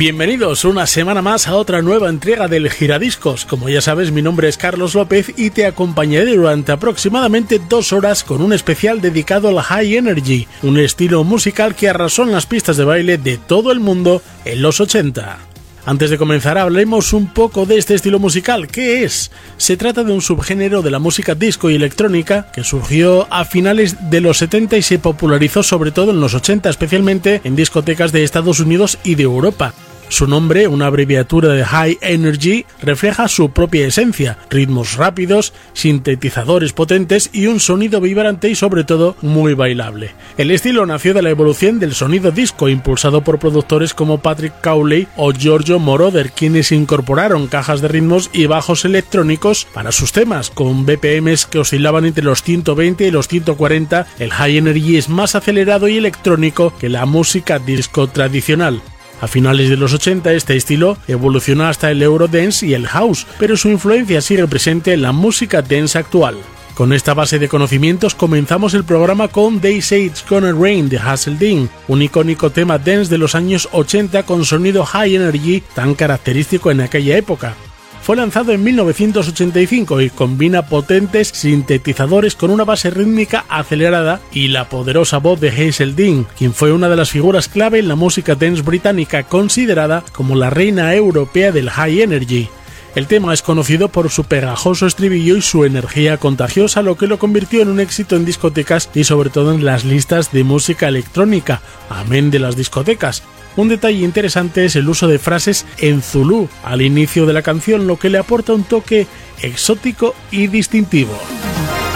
Bienvenidos una semana más a otra nueva entrega del Giradiscos. Como ya sabes, mi nombre es Carlos López y te acompañaré durante aproximadamente 2 horas con un especial dedicado al High Energy, un estilo musical que arrasó en las pistas de baile de todo el mundo en los 80. Antes de comenzar, hablemos un poco de este estilo musical. ¿Qué es? Se trata de un subgénero de la música disco y electrónica que surgió a finales de los 70 y se popularizó sobre todo en los 80, especialmente en discotecas de Estados Unidos y de Europa. Su nombre, una abreviatura de High Energy, refleja su propia esencia: ritmos rápidos, sintetizadores potentes y un sonido vibrante y sobre todo muy bailable. El estilo nació de la evolución del sonido disco, impulsado por productores como Patrick Cowley o Giorgio Moroder, quienes incorporaron cajas de ritmos y bajos electrónicos para sus temas. Con BPMs que oscilaban entre los 120 y los 140, el High Energy es más acelerado y electrónico que la música disco tradicional. A finales de los 80 este estilo evolucionó hasta el Eurodance y el House, pero su influencia sigue presente en la música dance actual. Con esta base de conocimientos comenzamos el programa con They Say It's Gonna Rain de Hazel Dean, un icónico tema dance de los años 80 con sonido High Energy tan característico en aquella época. Fue lanzado en 1985 y combina potentes sintetizadores con una base rítmica acelerada y la poderosa voz de Hazel Dean, quien fue una de las figuras clave en la música dance británica, considerada como la reina europea del High Energy. El tema es conocido por su pegajoso estribillo y su energía contagiosa, lo que lo convirtió en un éxito en discotecas y sobre todo en las listas de música electrónica, amén de las discotecas. Un detalle interesante es el uso de frases en zulú al inicio de la canción, lo que le aporta un toque exótico y distintivo.